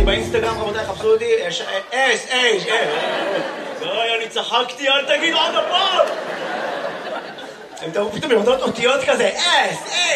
אני באינסטגרם, רבותיי, חפשו אותי, די, אני צחקתי, אל תגיד עוד הפעם! הם תראו פתאום לראות אותיות כזה,